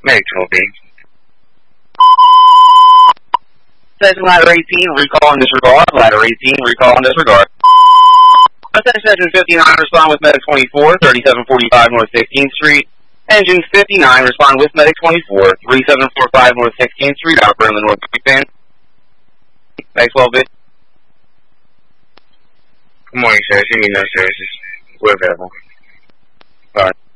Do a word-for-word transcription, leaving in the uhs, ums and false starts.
Medic twelve B. Station ladder eighteen, recall and disregard. Ladder eighteen, recall and disregard. Station fifty-nine, respond with Medic twenty-four, thirty-seven forty-five North sixteenth Street. Engine fifty-nine, respond with Medic twenty-four, thirty-seven forty-five North sixteenth Street, operator in the North Band. Medic twelve B. Good morning, sir. If you need no services, we're available. Alright.